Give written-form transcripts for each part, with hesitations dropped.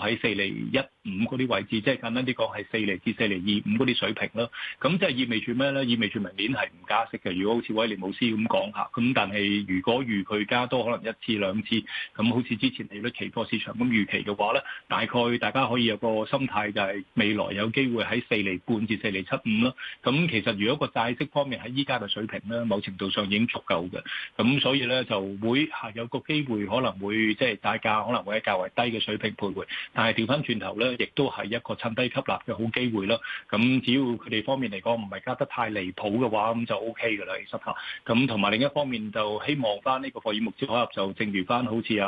喺4.15厘嗰啲位置，即係簡單啲講係4厘至4.25厘嗰啲水平咯。咁即係意味住咩咧？意味住明年係唔加息嘅。如果好似威廉姆斯咁講下，咁但係如果預佢加多可能1次2次，咁好似之前利率期貨市場咁預期嘅話咧，大概大家可以有個心態就係未來有機會喺4.5厘至4.75厘咯。咁其實如果個債息方面喺依家嘅水平咧，某程度上已經足夠嘅。咁所以咧就會係有個機會可能會即係債價可能會喺較為低嘅水平徘徊，但係調翻轉頭咧，亦都係一個趁低吸納嘅好機會啦。咁只要佢哋方面嚟講唔係加得太離譜嘅話，咁就 O K 㗎啦，其實嚇。咁同埋另一方面就希望翻呢個霍爾木茲海峽就正如翻好似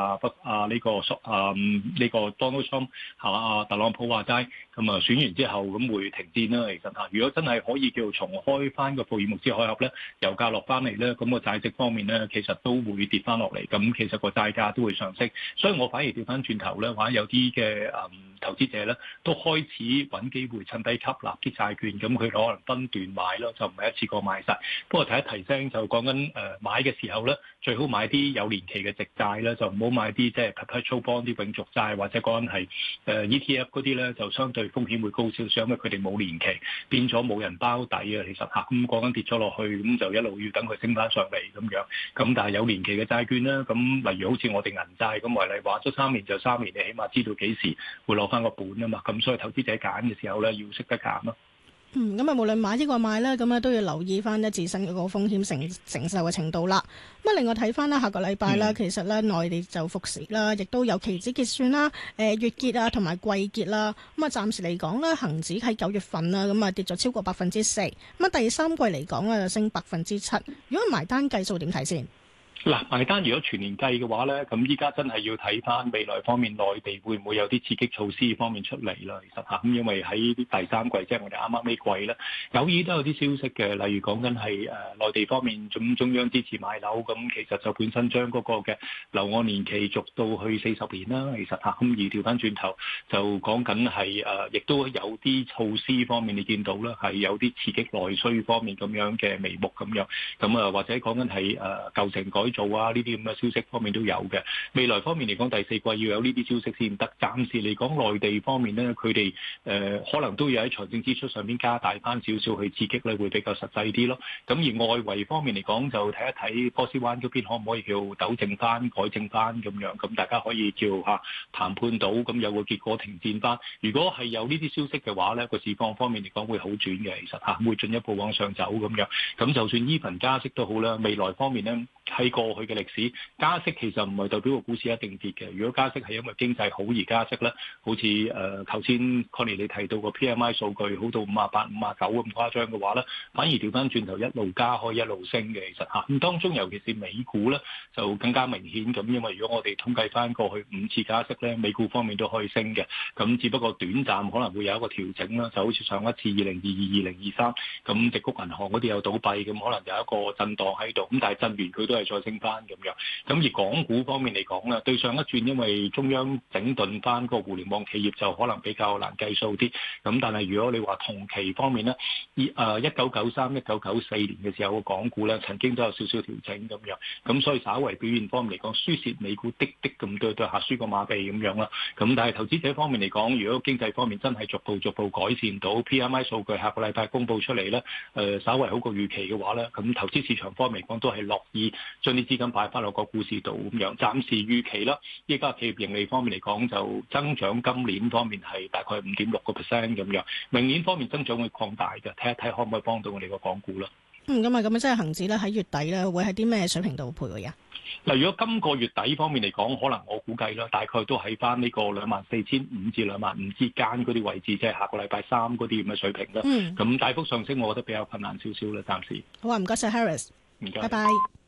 呢個 Donald Trump 特朗普話齋，咁啊選完之後咁會停戰啦。其實嚇，如果真係可以叫重開翻個霍爾木茲海峽咧，油價落翻嚟咧，咁個債值方面咧，其實都會跌翻落嚟，咁其實個債價都會上升。所以我反而調翻轉頭咧，或者有啲嘅投資者咧，都開始揾機會趁低吸納啲債券，咁佢可能分段買咯，就唔係一次過買晒。不過提一提聲就講緊買嘅時候咧，最好買啲有年期嘅直債啦，就唔好買啲即係 perpetual bond 啲永續債，或者講緊係ETF 嗰啲咧，就相對風險會高少少，因為佢哋冇年期，變咗冇人包底啊。其實嚇，咁講緊跌咗落去，咁就一路要等佢升翻上嚟咁樣。咁但係有年期嘅債券啦，咁例如好似我哋銀債咁為例，話咗3年就3年，你起碼知道幾時會攞翻個本啊嘛。咁所以投資者揀嘅時候咧，要識得揀咯。 咁啊，無論買抑或賣咧，咁啊都要留意翻咧自身嗰個風險承受嘅程度啦。咁啊，另外睇翻啦，下個禮拜啦，其實咧內地就復市啦，亦都有期指結算啦、月結啊同埋季結啦。咁啊，暫時嚟講咧，恒指喺9月份啦，咁啊跌咗超過4%。咁啊，第三季嚟講咧就升7%。如果埋單計數點睇先？ 嗱，埋單如果全年計嘅話咧，咁依家真係要睇翻未來方面內地會唔會有啲刺激措施方面出嚟啦。其實嚇，咁因為喺第三季，即係我哋啱啱呢季咧，偶爾都有啲消息嘅，例如講緊係內地方面中央支持買樓，咁其實就本身將嗰個嘅樓按年期續到去40年啦。其實嚇，咁而調翻轉頭就講緊係亦都有啲措施方面你見到啦，係有啲刺激內需方面咁樣嘅眉目咁樣，咁啊或者講緊係舊城改做啊，呢啲咁嘅消息方面都有嘅。未來方面嚟講，第四季要有呢啲消息先得。暫時嚟講，內地方面咧，佢哋可能都要喺財政支出上面加大翻少少去刺激咧，會比較實際啲咯。咁而外圍方面嚟講，就睇一睇波斯灣嗰邊可唔可以叫糾正翻、改正翻咁樣。咁大家可以叫談判到，咁有個結果停戰翻。如果係有呢啲消息嘅話咧，個市況方面嚟講會好轉嘅，其實會進一步往上走咁樣。咁就算even加息都好啦，未來方面咧。喺過去嘅歷史，加息其實唔係代表個股市一定跌嘅。如果加息係因為經濟好而加息咧，好似頭先 Connie 你提到個 PMI 數據好到58、59咁誇張嘅話咧，反而調翻轉頭一路加可以一路升嘅。其實咁當中尤其是美股咧就更加明顯咁，因為如果我哋統計翻過去5次加息咧，美股方面都可以升嘅。咁只不過短暫可能會有一個調整啦，就好似上一次2022、2023咁，矽谷銀行嗰啲有倒閉，咁可能有一個震盪喺度。咁但係震完佢都係再升翻咁樣，咁而港股方面嚟講咧，對上一轉因為中央整頓翻個互聯網企業就可能比較難計數啲，咁但係如果你話同期方面咧，1993、1994年嘅時候個港股咧曾經都有少少調整咁樣，咁所以稍為表現方面嚟講，輸蝕美股滴咁多對下輸個馬鼻咁樣啦，咁但係投資者方面嚟講，如果經濟方面真係逐步改善到 PMI 數據下個禮拜公佈出嚟咧，稍為好過預期嘅話咧，咁投資市場方面嚟講都係樂意將啲資金擺翻落個股市度咁樣，暫時預期啦。依家企業盈利方面嚟講，就增長今年方面係大概5.6%咁樣，明年方面增長會擴大嘅，睇一睇可唔可以幫到我哋個港股啦。 咁啊，即係恒指咧喺月底咧會喺啲咩水平度徘徊啊？ 嗱，如果今個月底方面嚟講，可能我估計啦，大概都喺翻呢個24,500至25,000之間嗰啲位置，即係下個禮拜3嗰啲咁嘅水平啦。咁大幅上升，我覺得比較困難少少啦，暫時。 好啊，唔該晒 Harris， 唔該， 拜拜。